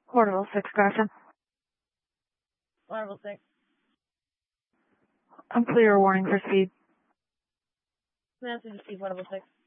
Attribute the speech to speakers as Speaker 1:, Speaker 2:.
Speaker 1: Portable 6, Gresham.
Speaker 2: Portable 6.
Speaker 1: I'm clear, warning for speed.
Speaker 2: Message to Portable 6.